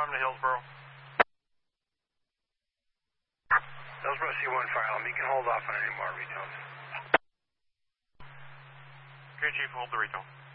Alarm to Hillsborough. Hillsborough C1 fire alarm. You can hold off on any more retails. Okay, Chief, hold the retail.